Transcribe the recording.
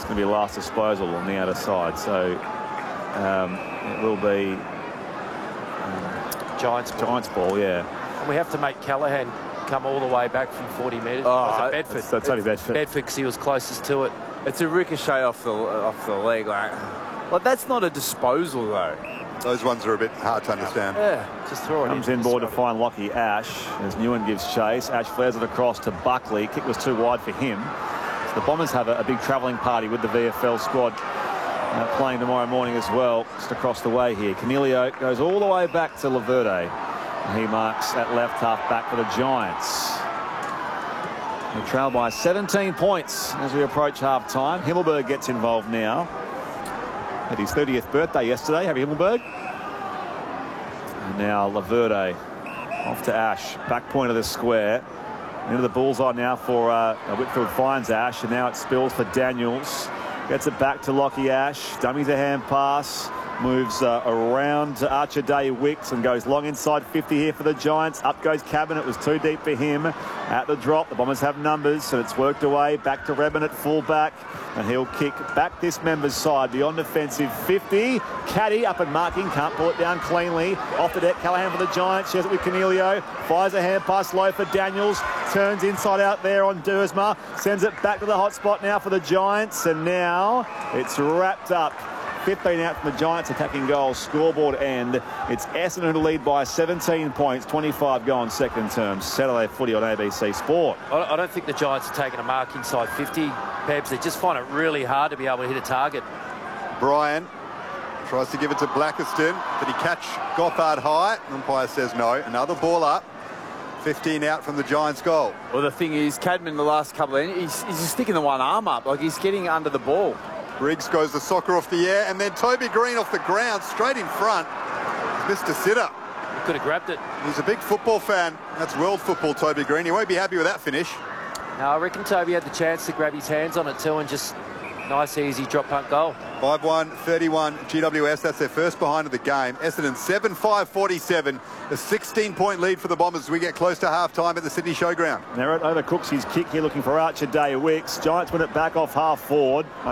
It's going to be last disposal on the outer side. So it will be Giants ball, yeah. And we have to make Callaghan come all the way back from 40 metres. Oh, Bedford. That's only Bedford. Bedford, because he was closest to it. It's a ricochet off the leg. Like that's not a disposal, though. Those ones are a bit hard to understand. Yeah, just throw it Comes inboard to find Lockie Ash as Newen gives chase. Ash flares it across to Buckley. Kick was too wide for him. So the Bombers have a big travelling party with the VFL squad playing tomorrow morning as well, just across the way here. Cornelio goes all the way back to Laverde. He marks at left half back for the Giants. They trail by 17 points as we approach half-time. Himmelberg gets involved now. Had his 30th birthday yesterday, Harry Himmelberg. And now Laverde off to Ash. Back point of the square. Into the bullseye now for Whitfield finds Ash, and now it spills for Daniels. Gets it back to Lockie Ash. Dummies a hand pass. Moves around to Archer Day Wicks and goes long inside 50 here for the Giants. Up goes Cabin. It was too deep for him. At the drop, the Bombers have numbers, and it's worked away. Back to Redmond at fullback, and he'll kick back this member's side beyond defensive 50. Caddy up and marking, can't pull it down cleanly. Off the deck, Callaghan for the Giants. Shares it with Cornelio. Fires a hand pass low for Daniels. Turns inside out there on Duursma. Sends it back to the hot spot now for the Giants, and now it's wrapped up. 15 out from the Giants attacking goals, scoreboard end. It's Essendon to lead by 17 points, 25 gone second term. Saturday footy on ABC Sport. I don't think the Giants are taking a mark inside 50, Pebs. They just find it really hard to be able to hit a target. Brian tries to give it to Blackiston. Did he catch Gothard high? Umpire says no. Another ball up. 15 out from the Giants' goal. Well, the thing is, Cadman the last couple of he's just sticking the one arm up, like he's getting under the ball. Briggs goes the soccer off the air, and then Toby Green off the ground, straight in front. Mr. Sitter. He could have grabbed it. He's a big football fan. That's world football, Toby Green. He won't be happy with that finish. No, I reckon Toby had the chance to grab his hands on it too and just nice, easy drop punt goal. 5-1-31 GWS. That's their first behind of the game. Essendon 7-5-47. A 16-point lead for the Bombers as we get close to half-time at the Sydney Showground. Now over Cooksey's kick here looking for Archer Day Wicks. Giants win it back off half forward.